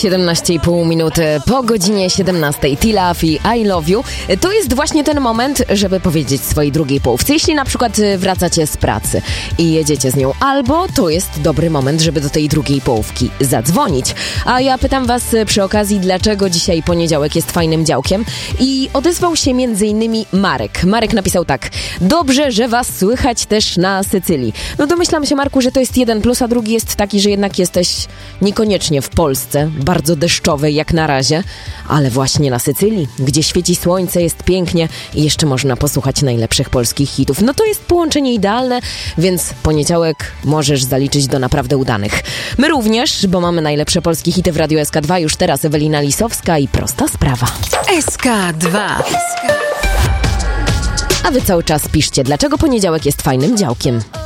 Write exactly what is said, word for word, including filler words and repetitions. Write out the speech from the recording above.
siedemnaście i pół minuty po godzinie siedemnastej. T-Love i I Love You. To jest właśnie ten moment, żeby powiedzieć swojej drugiej połówce, jeśli na przykład wracacie z pracy i jedziecie z nią, albo to jest dobry moment, żeby do tej drugiej połówki zadzwonić. A ja pytam was przy okazji, dlaczego dzisiaj poniedziałek jest fajnym działkiem, i odezwał się między innymi Marek. Marek napisał tak: dobrze, że was słychać też na Sycylii. No domyślam się, Marku, że to jest jeden plus, a drugi jest taki, że jednak jesteś niekoniecznie w Polsce, bardzo deszczowej jak na razie, ale właśnie na Sycylii, gdzie świeci słońce, jest pięknie i jeszcze można posłuchać najlepszych polskich hitów. No to jest połączenie idealne, więc poniedziałek możesz zaliczyć do naprawdę udanych. My również, bo mamy najlepsze polskie hity w Radiu S K dwa. Już teraz Ewelina Lisowska i Prosta Sprawa. S K dwa. A wy cały czas piszcie, dlaczego poniedziałek jest fajnym działkiem.